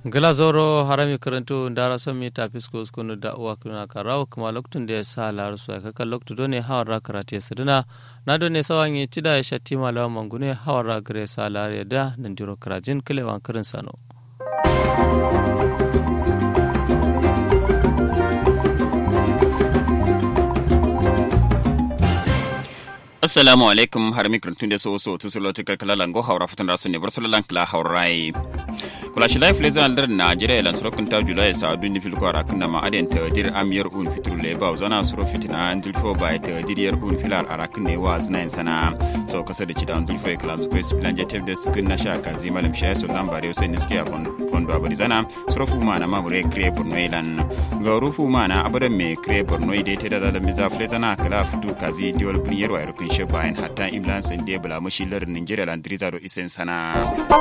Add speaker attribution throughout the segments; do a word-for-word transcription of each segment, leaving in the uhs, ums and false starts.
Speaker 1: Glazoro harami karanto ndara sami tafisko skunu da uwa kuna karawo kuma loktun da ya sa lar su aka kan loktu done hawar karate sidina na done sawanyi tida ya shatti malawa mangune hawar gare sa lar da nandiro krajin kilewan kirin sano
Speaker 2: Assalamu alaikum har mikrantun da so so tusulo tika kala lango hawra futan rasu ne bar sulalan kala hawrai kula shi life lezen aldar Najeriya lan surokin ta Julai sa dun fil ko arakin na ma aden ta dir amyar un fitur le ba zana suro fitina andil fo ba ta dir yar un filar arakin ne wa zna sana so kasa da cidan andil fo kala ko spilan je tebde skin na sha kazi malam shay so lambare sai niske a fondo abari zana suro fu ma na ma bure kre bornoilan ga rufu ma na abadan me kre bornoi de ta da miza fletana kala futu kazi diol bunyer wa rukin she bayan hatta imlan sande bula mashilar Nigeria lan drizaro isen sana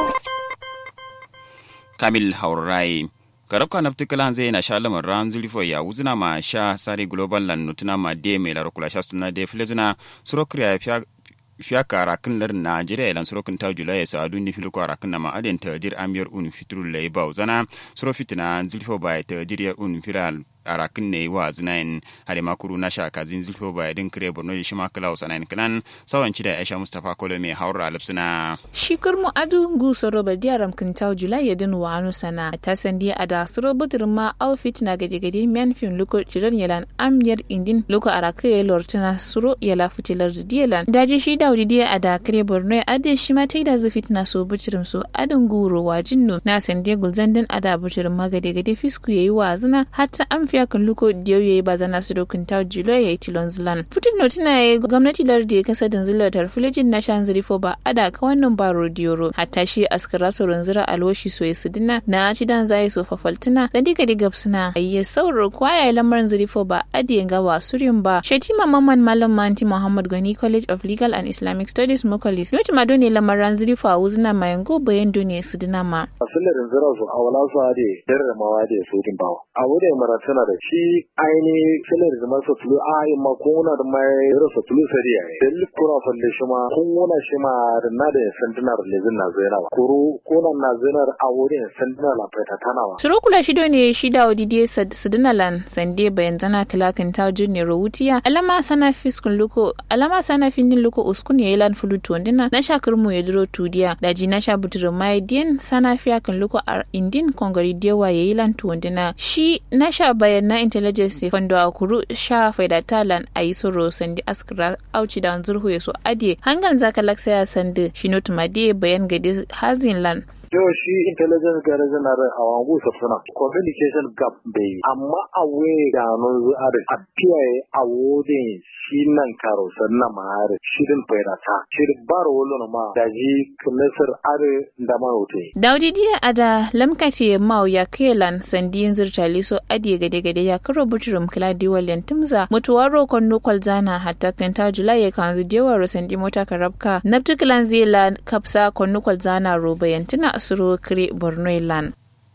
Speaker 2: Kamil Haurai Karabka Naptikalan zai na sha lamar ran zulifo ya wuzina ma sha sare global lan nutuna ma de mai larukula sha suna de filizuna surokriya fiya fiya karakin lar Najeriya lan surokin ta Julai sa adun ni filko arakin na ma aden ta dir amiyar un fitrul lay bauzana suro fitina zulifo ba ta dir un firal arakin ne wa zinain hade makuru na sha kazin zulfo ba din kire borno shi ma kala usanain kanan sawanci da Aisha Mustafa Kolo mai haura alfsina
Speaker 3: shikar mu adu gu soro ba diaram kin taw Julai yadin wa anu sana ta sandi ada soro budur ma outfit na gade gade men fin luko jiran yalan amyar indin luko arake lortana soro yala futilar dielan daji shi daudi dia ada kire borno ade shi ma taida zufit na so buturum so adun guro wajinno na sandi gulzandin ada buturum ma gade gade fisku yayi wazina hatta am fiya kan luko diyo yayi bazana su dokin ta julo yayi tilon zilan fitin notina yayi gwamnati lardi kasa dan zilatar filejin na shan zirifo ba ada ka wannan ba rodiyoro hatta shi askara soron zira alwashi so yasu dina na ci dan zai so fafaltuna dan diga diga suna ayye sauro kwaya lamarin zirifo ba adi ga wa surin ba shetima mamman malam manti Muhammad Gani College of Legal and Islamic Studies Mokolis yoti madone lamaran zirifo a wuzna mayango bayan duniya su dina ma
Speaker 4: asirin zira su awala su ade dare mawa da su din bawa a wurin maratuna da shi aini filar da masu tulu a yi makona da mai rasa tulu sariya ne dalil kura falle shi ma kun wuna shi ma da na da sandinar lezin na zainawa kuru konan na zainar a wurin sandinar lafaita tanawa
Speaker 3: suru kula shido ne shi da odidiye sadinalan sande bayan zana kilakin ta junne rawutiya alama sana fiskun luko alama sana findin luko uskun ya ilan fulutu wandina na shakar mu ya duro tudiya daji na sha buturin mai diyan sana fiya kan luko a indin kongari dewa ya ilan tuwandina shi na sha bayan na intelligence fando a kuru sha faida talan a yi soro sandi askara auci da zurhu ya so adiye hangan zaka laksa ya sandi shi notu madiye bayan gadi hazin lan
Speaker 4: yau shi intelligence ga rajanar a wangu safsuna communication gap bai amma a waye da nan zuwa a fiye a wodin shi nan karo sannan ma har shirin faidata shirin baro wolo ma daji kumesar are da ma hote
Speaker 3: daudi dia ada lamkace mau ya kelan sandiyin zirtali so adiye gade gade ya karo buturum kala diwalen tumza mutuwaro konno kwalzana hatta kanta julai ya kanzu dewaro sandi mota karabka naptiklan zela kapsa konno kwalzana robayantina suro kire borno ilan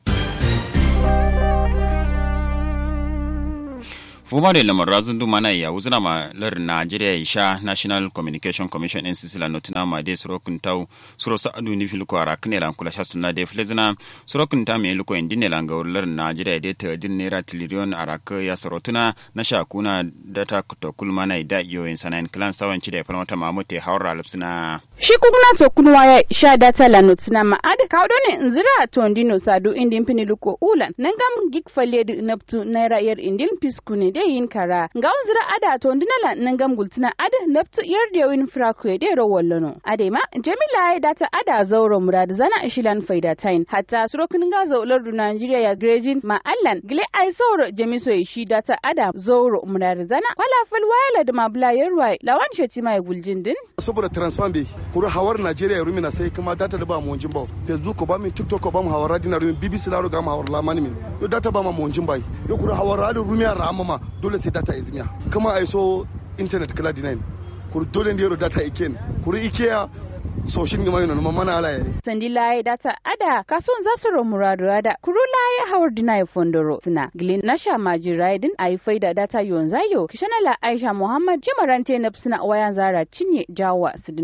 Speaker 2: Fuma da lamar razun dumana ya wuzina ma lar Nigeria isha National Communication Commission N C C la notina ma de surokun taw suro sa'adu ni fil ko arakne lan kula shastuna de flezina surokun ta me luko indine lan ga lar Nigeria de ta din naira trillion araka ya sarotuna na shakuna data to kulmana da yo insanan clan sawanci da falmata mamutte haura lupsina
Speaker 5: shi kuna to kunwa ya sha data la notina ma ada kawdo ne nzira to ndino sadu indin pini luko ulan nangam gig faled naptu naira yar indin piskune de yin kara nga unzira ada to ndinala nangam gultina ada naptu yar de win fraku de ro wallono ade ma jamila ya data ada zauro murad zana ishilan faida tain hatta surokin ga zaular du Nigeria ya grejin ma allan gle ai sauro jamiso shi data ada zauro murad zana wala fal wala da mabla yarwai lawan sheti mai guljin din
Speaker 6: saboda transfer be kuru hawar Nigeria rumina sai kuma data da ba mu wanjin ba Facebook ko ba mi TikTok ko ba mu hawar radina rumin B B C laro ga mu hawar lamani min yo data ba mu wanjin bai yo kuru hawar radio rumiya ramama dole sai data izmiya kuma ai so internet kala dinain kuru dole ndero data iken kuru ikea so shin gama yana mana ala yayi
Speaker 5: sandi laye data ada kason zasuro muradu ada kuru laye hawar dinai fondoro sina glin nasha majirai din ai faida data yon zayo kishana la Aisha Muhammad jimarante nafsina wayan zara cinye jawa sidina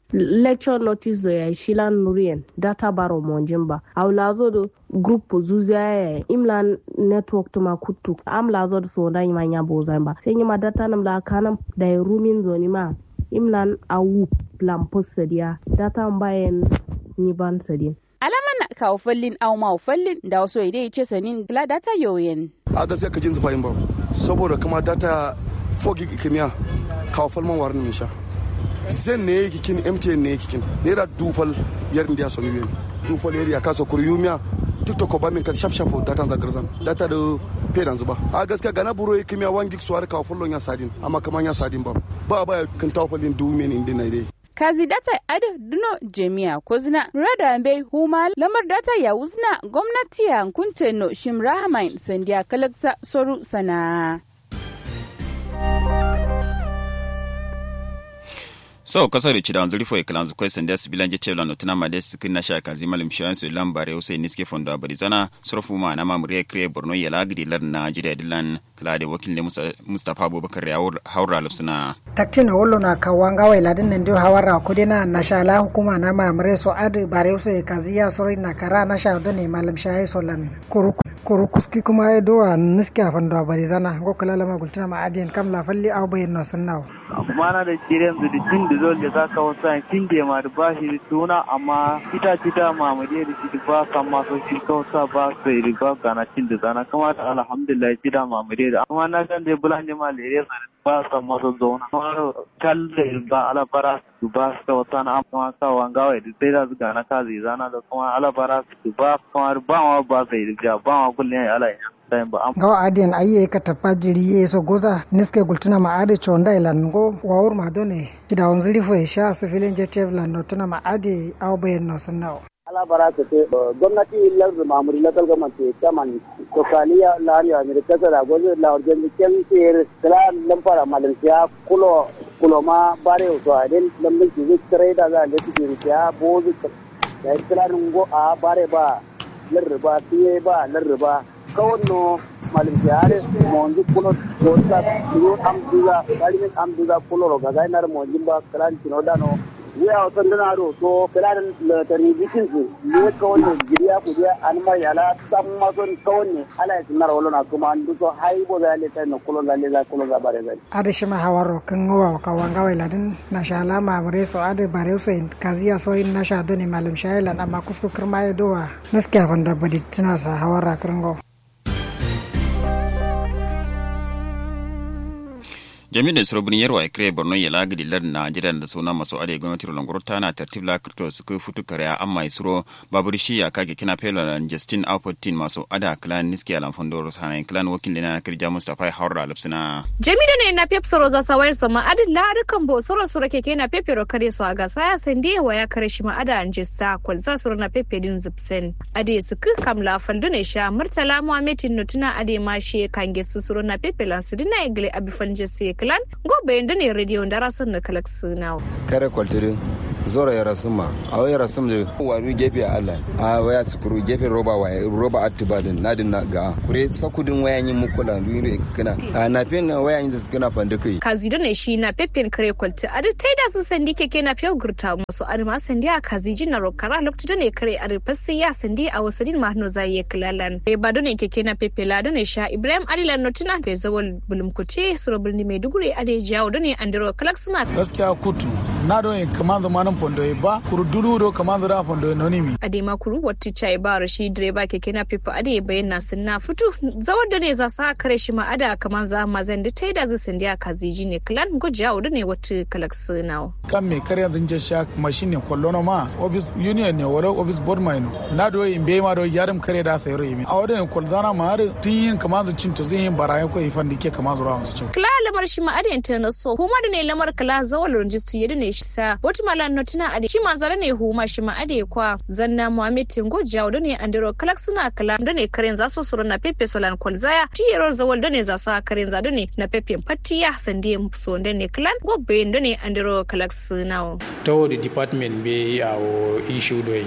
Speaker 7: lecture notice ya shilan nurien data baro monjimba awlazo do group zuzaya imlan network to makutu am lazo do so dai manya bozamba sai nyima data nam la kanam da rumin zoni ma imlan awu plan posadia data mbayen ni ban sadin
Speaker 5: alaman kawo fallin au ma fallin da wasu idai ce sanin la data yoyen
Speaker 6: a gaskiya ka jin zufayin ba saboda kuma data four gig kimiyya kawo falman warin misha zen ne yake kin M T N ne yake kin ne da dufal yar indiya so bibiyan dufal area kaso kuryumiya tiktok ko ba min kan shaf shaf data za garzan data da pedan zuba a gaskiya gana buro yake kimiyya one gig so har kawo fallon ya sadin amma kaman ya sadin ba ba ba kan tawo fallin dumen indin na dai
Speaker 5: kazi data ada duno jami'a ko zina rada bai huma lamar data ya uzna gwamnati ya kunte no shimrahamain sandiya kalakta soru sana
Speaker 2: so kasar da cidan zurifo ya kalan zukwai sanda su bilan je cewa notuna made su kin na sha kazi malim shayan su lambare usai niske fondo abarizana surfu ma na mamuriya kre borno ya lagri lar na jida dilan kala da wakil ne Mustapha Abubakar ya haura lupsuna
Speaker 8: taktina wollo na kawanga wai ladin nan dio hawara kudina na shala hukuma na mamure so adi bare usai kazi ya sori na kara na sha doni malim shayi solan kuru kuru kuski kuma ya dowa niske fondo abarizana go kala lama gultina ma adin kam la falli aw bayin no sannaw
Speaker 9: mana da kiran da cin da zo da zaka wasa kin da ma da bashi suna amma kita kita mamade da shi ba kan ma so shi ko sa ba sai riga kana cin da zana kuma alhamdulillah kida mamade da amma na kan da bulanje ma lere ba kan ma so zona amma kal da ba ala bara su ba ka wata na amma ka wanga wai da sai da zuga na ka zai zana da kuma ala bara su ba kuma ba ma ba sai riga ba ma kullun ala
Speaker 8: gawa adiyan ayye ka tafa jiri ye so goza niske gultuna ma ade chonda ilan go wawur ma done kida wanzili fo sha sifilin jetev lan notuna ma ade aw bayen no sannaw
Speaker 10: ala baraka te gwamnati lar mamuri la kalga man te taman to kaliya lariya ne ta da gozo la organ ken ter kala lampara malaysia kulo kulo ma bare so aden lambe ji tare da ga da ti ya bozu da kala ngo a bare ba larba tiye ba larba kawanno malimtiare monji kuno dosa tiro amduga dalin amduga kulo roga gainar monji ba kalan tinodano we a tandana ro to kalan tani bikin su ne kawanno giriya kudiya anma yala samma son kawanne ala tinar wolona kuma andu to haibo zale tan kulo zale za kulo za bare zale
Speaker 8: ade shima hawaro kan wa ka wanga wailadin na shala ma mare so ade bare so in kaziya so in na sha doni malim shailan amma kusku kirma ya dowa naskiya fanda badi tana sa hawara kirango
Speaker 2: jami'in surubin yarwa ya kire borno ya lagidi lar na jiran da suna masu ade gwamnati rolongoro tana tartib la kirto su kai futu kare amma isro babur shi ya kage kina pelo na justin outputin masu ada clan niski alan fondoro sanan clan wakil na kirja mustafa haura lapsina
Speaker 11: jami'in ne na pepsoro za sawai sama adin la rukan bo soro soro keke na pepero kare su aga saya sande wa ya kare shi ma ada anjista kwal za soro na pepedin zipsen ade su ku kamla fandu ne sha murtala muhammadin nutuna ade ma shi kange su soro na pepelan su dina igle abifan jesse clan gobe inda ne radio da rasun na kalak sunawo
Speaker 12: kare kwaltiri zora ya rasuma a waya rasum da wani gefe Allah a waya sukuru gefe roba waya roba atibadin nadin na ga kure sakudin wayan yin mukula duniya kana a na fen wayan yin zakana fanda kai
Speaker 11: kazi da ne shi na pepen kare kwalti a da taida su sandi keke na fiyo gurta musu arma sandi a kazi jin na rokara lokacin da ne kare a rufasi ya sandi a wasadin mahno zai kilalan ba da ne keke na pepela da ne sha Ibrahim Alilan notuna fe zawal bulumkuce suro birni Maiduguri a da jawo da ne andiro kalak suna
Speaker 13: gaskiya kutu na do kaman zamanin fondo ba kuru duru do kaman zara fondo nonimi
Speaker 11: ade ma kuru watti chai ba rashi direba keke na pepa ade bayyana sunna fitu zawar da ne za sa kare shi ma ada kaman za ma zan da taida zu sindiya kaziji ne clan gojawo da ne watti kalak sunawo
Speaker 13: kan me kare yanzu je sha machine ne kollono ma office union ne wala office board mai no na do imbe ma do yarim kare da sai remi a wadan kolzana ma har tin kaman zu cinto zai yin baraye ko ifan dike kaman zura musu cin
Speaker 11: kla lamar shi ma ade internet so kuma da ne lamar kala zawal register yadda ne shi sa wata malan notuna ade shi ma zara ne huma shi ma ade kwa zanna Muhammad Tingo jawo da ne andiro kalak suna kala da ne karen za su suru na pepe solan kolzaya tiyero zawal da ne za su karen za da ne na pepe patiya sande so da ne clan gobe da ne andiro kalak suna
Speaker 14: to the department be our issue do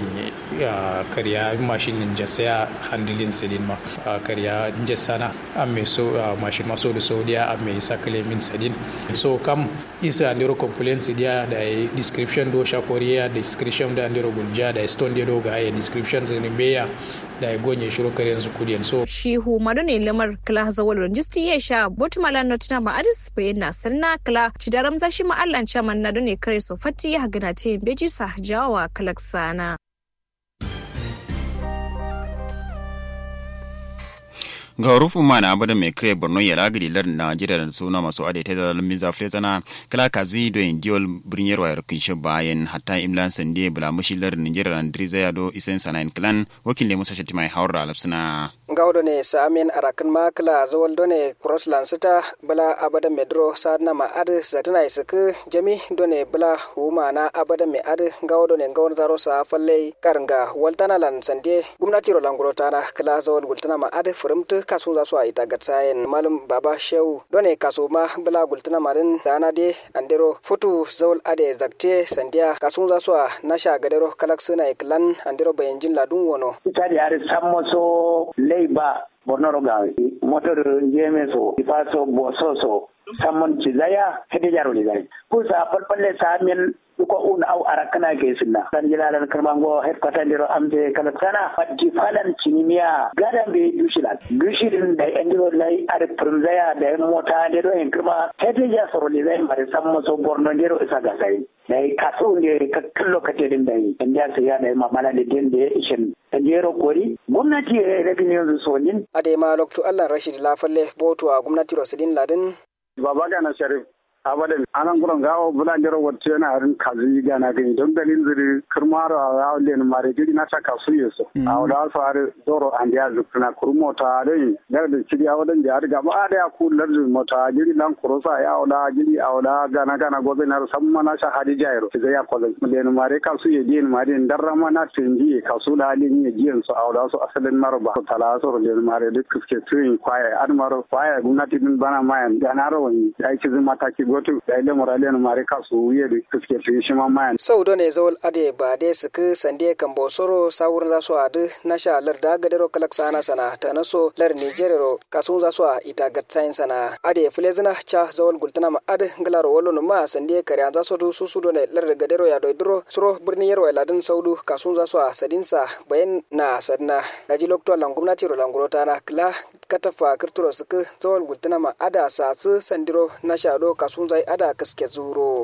Speaker 14: ya kariya machine jasaya handling sedin ma kariya jasana amme so machine maso da saudiya amme sakale min sedin so kam isa andiro complaints dia da description do shakoriya description da andiro gulja da stone de doga ya description zin beya da ya gonye shiro karen su kudiyan so
Speaker 11: shi hu madu ne lamar kala zawal registi ya sha botmala notina ma adis bayan sanna kala cidaram zashi ma allan chaman na ne kare so fatti ya gana te beji sa jawa kalaksana
Speaker 2: ga rufu mana abada mai kire borno ya ragiri lar Najeriya da suna masu ade ta da miza flezana kala kazi do indiol brinyar wayar kinshe bayan hatta imlan sande bula mushi lar Najeriya da Driza ya do isen sanain clan wakil ne musa shati mai haura alapsuna
Speaker 15: gawdo ne samin arakan makla zawal done crossland sita bala abada medro sadna ma ad zatana isuk jami done bala huma na abada me ad gawdo ne gawon zaro sa falle karanga waltana lan sande gumnati ro languro tana kala zawal gultana ma ad furumtu kasu za su a ita gatsayen malum baba shehu done kaso ma bala gultana marin dana de andero futu zawal ade zakte sandia kasu za su a nasha gadero kalaksuna iklan andero bayanjin ladun wono
Speaker 16: ita da yare sammoso ba borno roga motor jeme so ifaso boso so sammon cizaya hede jaro le gari ko sa falfalle sa min ko un au arakana ke sunna dan jilalan karbango headquarter diro amde kala sana fatti falan cinimiya gadan be dushilan dushirin da endiro lai ar prunzaya da mota diro en kuma hede ja soro le zai mare sammo so borno diro isa ga sai dai kaso ne ka kallo kate din dai inda sai ya dai mamala da din da ishin jero kori gwamnati ya rabi ne yanzu sonin
Speaker 15: ade ma lokto Allah Rashid Lafalle boto a gwamnati Rosidin Ladin
Speaker 17: baba gana Sharif abadan anan gurin gawo bulan jero wacce yana harin kazi gana gani don dalin zuri kirmaro a yawon mare gidi na saka su yeso a wadda wasu hari zoro an da ya zukuna kuru mota dai dar da ciri a wadda jihar gaba da ya ku lardin mota gidi lan kurosa ya wadda gidi a wadda gana gana gobe na musamman na sha hadi jairo ki zai ya kwallon miliyan mare kasu ya jiyan mare dan rama na tinji kasu da halin ya jiyan su a wadda wasu asalin maraba su tala su miliyan mare duk suke tuyin kwaye an maro kwaye gwamnati din bana mayan gana rawani ya yi kizin mataki goto da ile moralian mare kasu wuye da suke tuyin shi ma mayan.
Speaker 15: sau da ne zawal ade ba dai su ku sande kan bosoro sawurin za su adu na sha larda gadaro kalaksana sana ta naso lar nigerero kasun za su a ita gatsayin sana ade filezina cha zawal gultana ma ade galaro wolo ma sande kare za su du su su do ne lar gadaro ya doidro suro birnin yarwa ladin saudu kasun za su a sadinsa bayan na sadna daji lokto lan gwamnati ro langurota na kla katafa kirturo su ku zawal gultana ma ada sa su sandiro na sha do kasun zai ada kaske zuro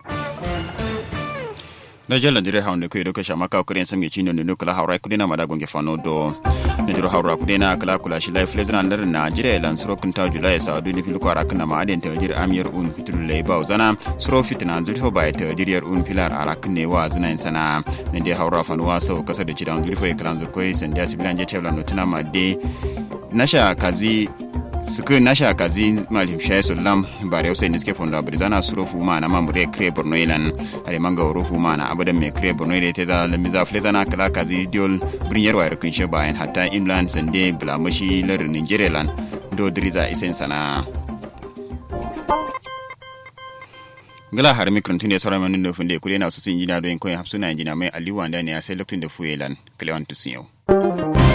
Speaker 2: na jala dire hawnde ko edo kasha maka ko ren samge chino no kala hawra ko dina mada gonge fano do ne diro hawra ko dina kala kula shi life lesson andar na jire lan suro kunta julai sa adu ni fil ko ara kana ma aden tawdir amir un fitul leba uzana suro fitna zuri ho bai tawdir yar un pilar ara kunne wa zana insana ne de hawra fano wa so kasa de chidan zuri fo e klan zur ko sen dia sibilan je tebla no tuna ma de nasha kazi suku nasha kazi malim shay sallam bare usai niske fonda brizana surofu mana mamure kre borno ilan ale manga urufu mana abadan me kre borno ile te da lamiza flezana kala kazi diol brinyer wa rukun she bayan hatta imlan sande blamashi lar nigeria do driza isen sana gala har mikron tunde sora manin do funde kule na su sin jina do en koy hapsuna jina mai aliwa ndani ya sai loktun da fuyelan klewan tusiyo